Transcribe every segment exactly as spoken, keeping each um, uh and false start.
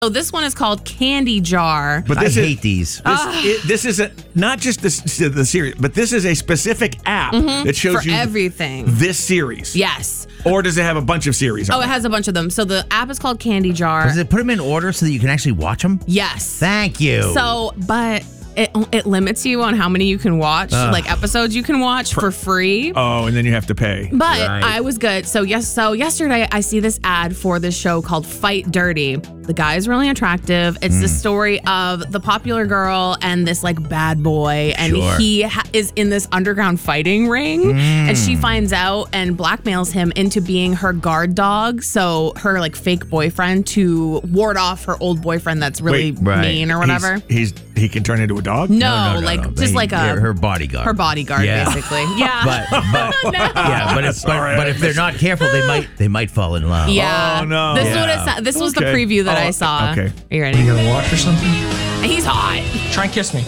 So this one is called Candy Jar. But this I is, hate these. This, it, this is a, not just this, the series, but this is a specific app mm-hmm. that shows For you everything. this series. Yes. Or does it have a bunch of series on Oh, it has a bunch of them. So the app is called Candy Jar. Does it put them in order so that you can actually watch them? Yes. Thank you. So, but it it limits you on how many you can watch, Ugh. like episodes you can watch for free. Oh, and then you have to pay. But Right. I was good. So yes, so yesterday I see this ad for this show called Fight Dirty. The guy is really attractive. It's Mm. the story of the popular girl and this like bad boy, and Sure. he ha- is in this underground fighting ring, Mm. and she finds out and blackmails him into being her guard dog. So her like fake boyfriend to ward off her old boyfriend that's really Wait, right. mean or whatever. He's, he's he can turn into a dog? No, No, no, no, like no. just They- like a they're her bodyguard. her bodyguard, Yeah. basically. Yeah. But but yeah, but if Sorry. but, but if they're not careful, they might they might fall in love. yeah. Oh, no. This is Yeah. what it sa- This was the Okay. preview that Oh, I saw. okay. Are you ready? You gonna watch or something? He's hot. Try and kiss me.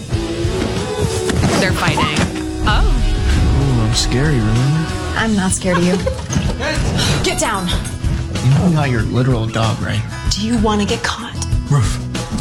They're fighting. Oh. Ooh, I'm scary, remember? I'm not scared of you. Get down. You know I'm not your literal dog, right? Do you want to get caught? Roof.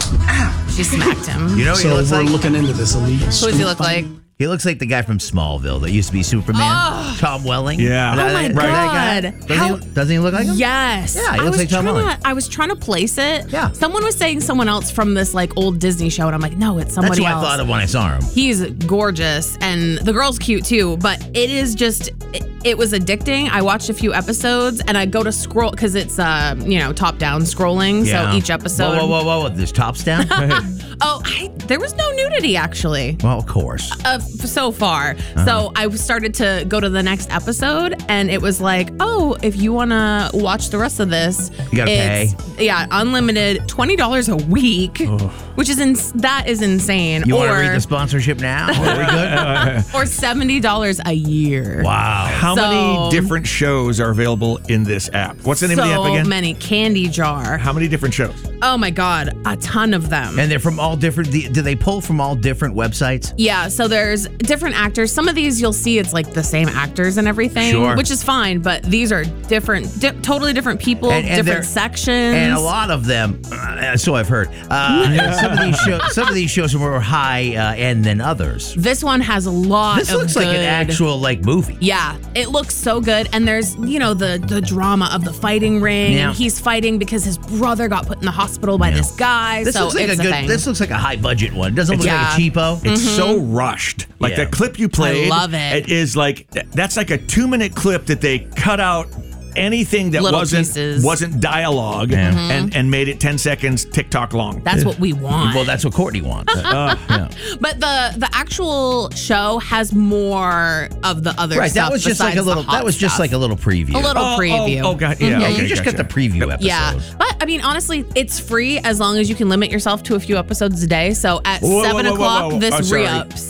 She smacked him. You know what So he looks we're like? looking into this elite. Who does he look like? He looks like the guy from Smallville that used to be Superman. Oh. Tom Welling. Yeah. Is that- Oh my right, that guy? God. Doesn't, How- he, doesn't he look like him? Yes. Yeah, he I looks was like Tom trying Welling. to, I was trying to place it. Yeah. Someone was saying someone else from this like old Disney show, and I'm like, no, it's That's somebody what else. I thought of when I saw him. He's gorgeous, and the girl's cute too, but it is just, it, it was addicting. I watched a few episodes, and I go to scroll, because it's, uh, you know, top-down scrolling, Yeah. so each episode. Whoa, whoa, whoa, whoa! There's tops down. Oh, I, there was no nudity, actually. Well, of course. Uh, so far. Uh-huh. So I started to go to the next episode, and it was like, oh, if you want to watch the rest of this, You gotta it's, Yeah, unlimited, twenty dollars a week, which is ins- that is insane. You or want to read the sponsorship now? Are we good? or seventy dollars a year. Wow. How So- many different shows are available in this app? What's the name so of the app again? many. Candy Jar. How many different shows? Oh my God, a ton of them. And they're from all different. Do they pull from all different websites? Yeah, so there's different actors. Some of these you'll see it's like the same actors and everything, Sure. which is fine, but these are different, di- totally different people, And- and they're- different sections. And a lot of them, uh, so I've heard. Uh, some of these shows, some of these shows are more high uh, end than others. This one has a lot This of looks good. like an actual like movie. Yeah, it looks so good. And there's, you know, the the drama of the fighting ring. Yeah. And he's fighting because his brother got put in the hospital by Yeah. this guy. This so looks like it's a good. thing. This looks like a high budget one. It doesn't look Yeah. like a cheapo. It's so rushed. Like Yeah. the clip you played. love it. It is like that's like a two minute clip that they cut out anything that Little wasn't pieces. wasn't dialogue Yeah. and and made it ten seconds TikTok long. That's what we want. Well, that's what Courtney wants. Uh, Yeah. But the the actual show has more of the other Right. stuff. That was just like a besides the little. hot That was just stuff. like a little preview. A little oh, preview. Oh, oh God, yeah. Yeah, okay, you just gotcha. got the preview episode. Yeah, but I mean, honestly, it's free as long as you can limit yourself to a few episodes a day. So at Whoa, whoa, seven whoa, whoa, o'clock, whoa. this Oh, sorry. re-ups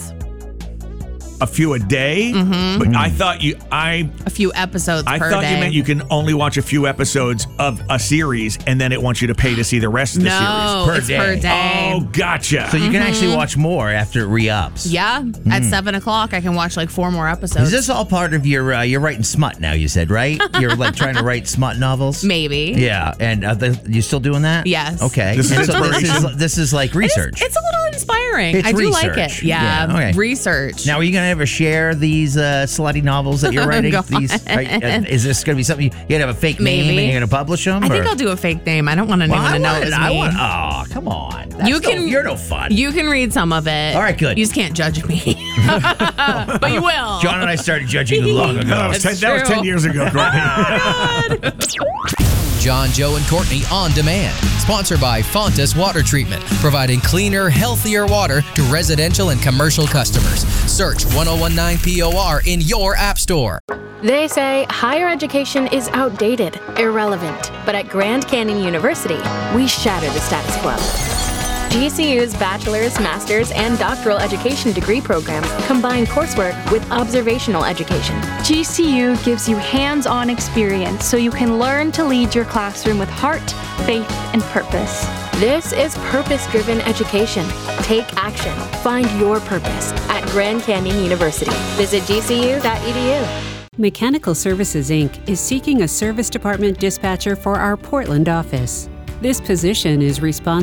A few a day, Mm-hmm. but I thought you I a few episodes I per thought day. you meant you can only watch a few episodes of a series, and then it wants you to pay to see the rest of the no, Per it's day. per day. series. Oh, gotcha. So you can actually watch more after it re-ups. Yeah, at seven o'clock, I can watch like four more episodes. Is this all part of your? Uh, you're writing smut now. You said right. You're like trying to write smut novels. Maybe. Yeah, and uh, the, you still doing that? Yes. Okay. This is And so this inspiration. is this is like It's, research. it's a little inspiring. It's I do like research. it. Yeah, Yeah, okay. research. Now, are you gonna ever share these uh, slutty novels that you're writing? God. These, are, uh, is this gonna be something you, you have a fake name Maybe. and you're gonna publish them? I think or? I'll do a fake name. I don't want anyone Well, I to know want, it's I me. want. Oh, come on. That's You no- can- you're no fun. You can read some of it. All right, good. You just can't judge me. But you will. John and I started judging you long No, ago. that, was ten, It's that was true. ten years ago, Courtney. John, Joe, and Courtney on demand. Sponsored by Fontas Water Treatment, providing cleaner, healthier water to residential and commercial customers. Search ten nineteen P O R in your app store. They say higher education is outdated, irrelevant. But at Grand Canyon University, we shatter the status quo. G C U's bachelor's, master's, and doctoral education degree programs combine coursework with observational education. G C U gives you hands-on experience so you can learn to lead your classroom with heart, faith, and purpose. This is purpose-driven education. Take action. Find your purpose at Grand Canyon University. Visit g c u dot e d u. Mechanical Services, Incorporated is seeking a service department dispatcher for our Portland office. This position is responsible